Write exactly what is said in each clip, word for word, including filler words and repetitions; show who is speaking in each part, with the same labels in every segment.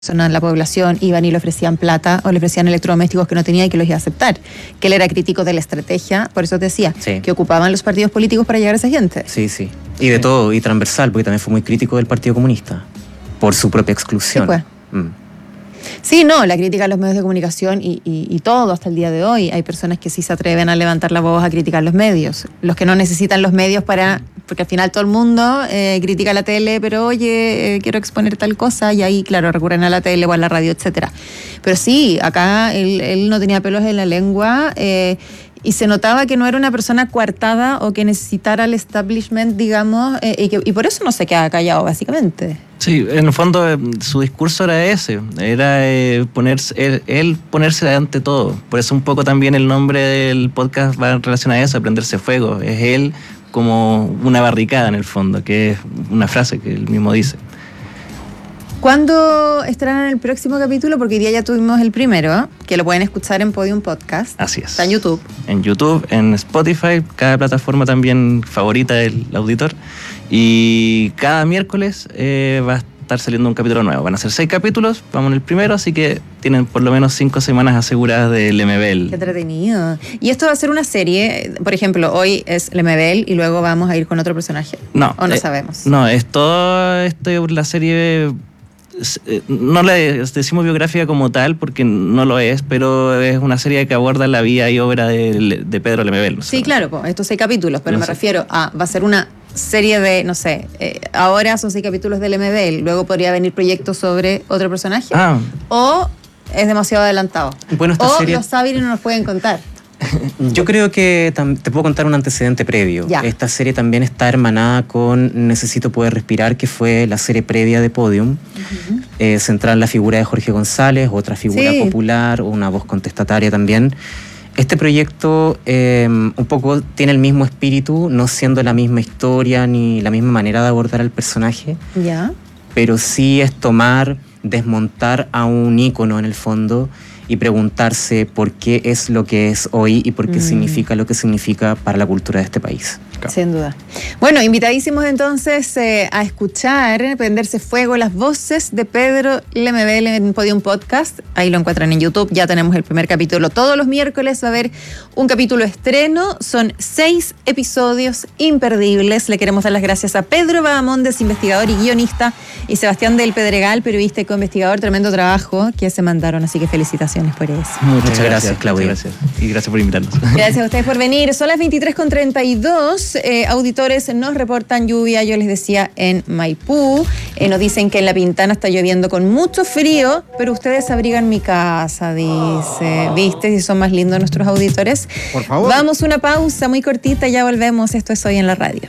Speaker 1: personas, la población, iban y le ofrecían plata o le ofrecían electrodomésticos que no tenía y que los iba a aceptar. Que él era crítico de la estrategia, por eso te decía, sí. que ocupaban los partidos políticos para llegar a esa gente.
Speaker 2: Sí, sí. Y de sí. todo, y transversal, porque también fue muy crítico del Partido Comunista, por su propia exclusión.
Speaker 1: Sí, pues. mm. Sí, no, la crítica a los medios de comunicación y, y, y todo hasta el día de hoy. Hay personas que sí se atreven a levantar la voz a criticar los medios. Los que no necesitan los medios para... Porque al final todo el mundo eh, critica la tele, pero oye, eh, quiero exponer tal cosa, y ahí, claro, recurren a la tele o a la radio, etcétera. Pero sí, acá él, él no tenía pelos en la lengua eh, y se notaba que no era una persona coartada o que necesitara el establishment, digamos, eh, y, que, y por eso no se queda callado, básicamente.
Speaker 3: Sí, en el fondo su discurso era ese, era eh, ponerse, él, él ponerse ante todo. Por eso un poco también el nombre del podcast va en relación a eso, a prenderse fuego. Es él como una barricada en el fondo, que es una frase que él mismo dice.
Speaker 1: ¿Cuándo estarán en el próximo capítulo? Porque hoy día ya tuvimos el primero, que lo pueden escuchar en Podium Podcast.
Speaker 3: Así es.
Speaker 1: Está en YouTube.
Speaker 3: En YouTube, en Spotify, cada plataforma también favorita del auditor. Y cada miércoles eh, va a estar saliendo un capítulo nuevo. Van a ser seis capítulos, vamos en el primero, así que tienen por lo menos cinco semanas aseguradas de Lemebel.
Speaker 1: Qué entretenido. ¿Y esto va a ser una serie? Por ejemplo, hoy es Lemebel y luego vamos a ir con otro personaje.
Speaker 3: No.
Speaker 1: ¿O no
Speaker 3: eh,
Speaker 1: sabemos?
Speaker 3: No, es todo esto, la serie... No le decimos biográfica como tal porque no lo es, pero es una serie que aborda la vida y obra de, de Pedro Lemebel. ¿No?
Speaker 1: Sí, claro, pues, estos seis capítulos, pero no me sé. refiero a, va a ser una serie de, no sé, eh, ahora son seis capítulos de Lemebel, luego podría venir proyectos sobre otro personaje,
Speaker 3: ah.
Speaker 1: o es demasiado adelantado,
Speaker 2: bueno, esta
Speaker 1: o
Speaker 2: serie...
Speaker 1: los saben y no nos pueden contar.
Speaker 2: Yo creo que te puedo contar un antecedente previo.
Speaker 1: Ya.
Speaker 2: Esta serie también está hermanada con Necesito Poder Respirar, que fue la serie previa de Podium, uh-huh. eh, centrada en la figura de Jorge González, otra figura sí. popular, una voz contestataria también. Este proyecto eh, un poco tiene el mismo espíritu, no siendo la misma historia ni la misma manera de abordar al personaje,
Speaker 1: ya.
Speaker 2: pero sí es tomar, desmontar a un ícono en el fondo y preguntarse por qué es lo que es hoy y por qué mm. significa lo que significa para la cultura de este país.
Speaker 1: Sin duda. Bueno, invitadísimos entonces eh, a escuchar, prenderse fuego, las voces de Pedro Lemebel en Podium Podcast. Ahí lo encuentran en YouTube. Ya tenemos el primer capítulo. Todos los miércoles va a haber un capítulo estreno. Son seis episodios imperdibles. Le queremos dar las gracias a Pedro Bahamondes, investigador y guionista, y Sebastián del Pedregal, periodista y co-investigador. Tremendo trabajo que se mandaron, así que felicitaciones por eso.
Speaker 2: Muchas, Muchas gracias, Claudia.
Speaker 3: Gracias. Y gracias por invitarnos.
Speaker 1: Gracias a ustedes por venir. Son las veintitrés con treinta y dos. Eh, auditores nos reportan lluvia, yo les decía, en Maipú. Eh, nos dicen que en La Pintana está lloviendo con mucho frío, pero ustedes abrigan mi casa, dice. ¿Viste si son más lindos nuestros auditores?
Speaker 4: Por favor.
Speaker 1: Vamos a una pausa muy cortita, ya volvemos. Esto es Hoy en la Radio.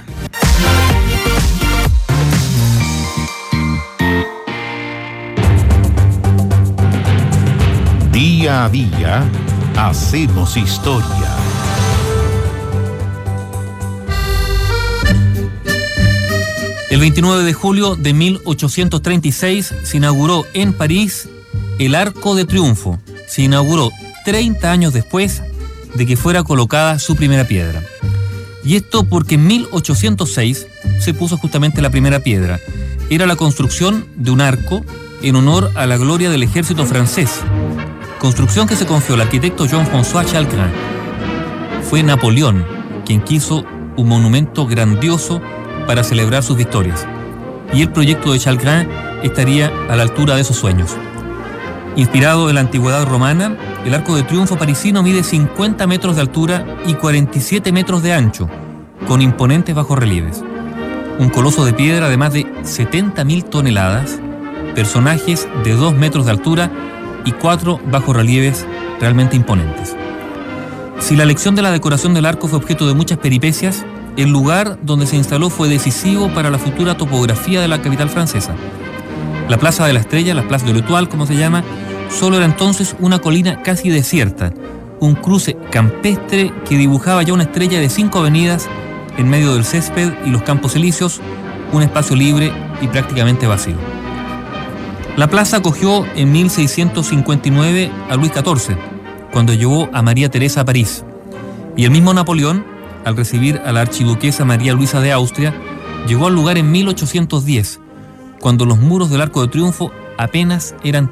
Speaker 5: Día a día hacemos historia.
Speaker 6: El veintinueve de julio de mil ochocientos treinta y seis se inauguró en París el Arco de Triunfo. Se inauguró treinta años después de que fuera colocada su primera piedra. Y esto porque en mil ochocientos seis se puso justamente la primera piedra. Era la construcción de un arco en honor a la gloria del ejército francés. Construcción que se confió al arquitecto Jean-François Chalgrin. Fue Napoleón quien quiso un monumento grandioso para celebrar sus victorias. Y el proyecto de Chalgrin estaría a la altura de esos sueños. Inspirado en la antigüedad romana, el Arco de Triunfo parisino mide cincuenta metros de altura y cuarenta y siete metros de ancho, con imponentes bajorrelieves. Un coloso de piedra de más de setenta mil toneladas, personajes de dos metros de altura y cuatro bajorrelieves realmente imponentes. Si la elección de la decoración del arco fue objeto de muchas peripecias, el lugar donde se instaló fue decisivo para la futura topografía de la capital francesa. La Plaza de la Estrella, la Place de l'Étoile, como se llama, solo era entonces una colina casi desierta, un cruce campestre que dibujaba ya una estrella de cinco avenidas en medio del césped y los campos elíseos, un espacio libre y prácticamente vacío. La plaza acogió en mil seiscientos cincuenta y nueve a Luis catorce, cuando llevó a María Teresa a París, y el mismo Napoleón, al recibir a la archiduquesa María Luisa de Austria, llegó al lugar en mil ochocientos diez, cuando los muros del Arco de Triunfo apenas eran